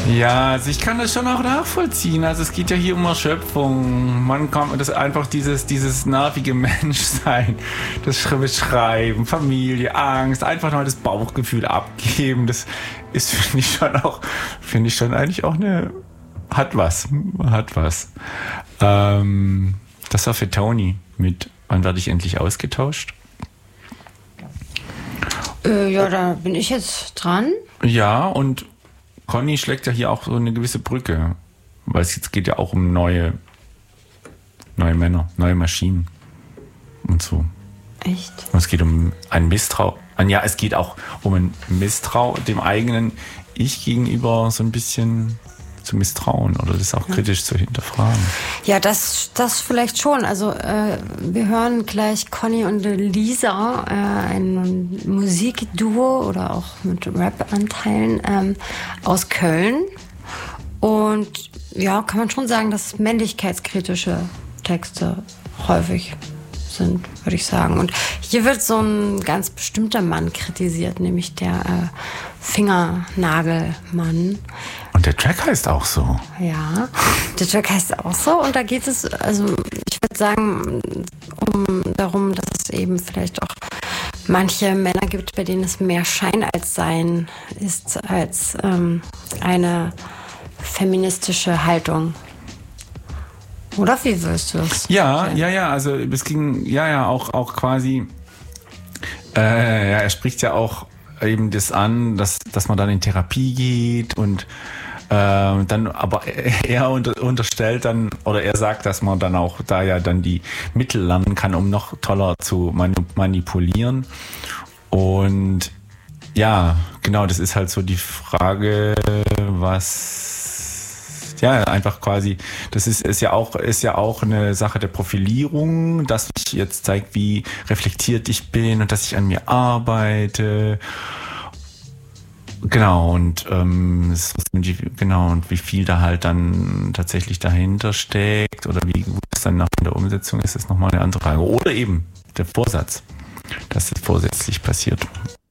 Ja, also ich kann das schon auch nachvollziehen. Also es geht ja hier um Erschöpfung. Man kann das einfach dieses nervige Menschsein, das Beschreiben, Familie, Angst, einfach mal das Bauchgefühl abgeben. Das ist, finde ich schon eigentlich auch hat was. Das war für Toni mit Wann werde ich endlich ausgetauscht? Ja, da bin ich jetzt dran. Ja, und Conny schlägt ja hier auch so eine gewisse Brücke, weil es jetzt geht ja auch um neue Männer, neue Maschinen und so. Echt? Und es geht um ein Misstrauen. Ja, es geht auch um ein Misstrauen dem eigenen Ich gegenüber so ein bisschen zu misstrauen oder das auch kritisch zu hinterfragen. Ja, das vielleicht schon. Also wir hören gleich Conny und Lisa, ein Musikduo oder auch mit Rap-Anteilen aus Köln. Und ja, kann man schon sagen, dass männlichkeitskritische Texte häufig sind, würde ich sagen. Und hier wird so ein ganz bestimmter Mann kritisiert, nämlich der Fingernagelmann. Und der Track heißt auch so. Ja, der Track heißt auch so. Und da geht es, also ich würde sagen, darum, dass es eben vielleicht auch manche Männer gibt, bei denen es mehr Schein als Sein ist, als eine feministische Haltung. Oder wie wirst du es? Ja, also es ging, auch quasi, er spricht ja auch eben das an, dass man dann in Therapie geht und dann, aber er unterstellt dann, oder er sagt, dass man dann auch da ja dann die Mittel lernen kann, um noch toller zu manipulieren. Und ja, genau, das ist halt so die Frage, einfach quasi, das ist ja auch eine Sache der Profilierung, dass ich jetzt zeige, wie reflektiert ich bin und dass ich an mir arbeite. Genau, und und wie viel da halt dann tatsächlich dahinter steckt oder wie gut es dann nach der Umsetzung ist, ist nochmal eine andere Frage. Oder eben der Vorsatz, dass es vorsätzlich passiert.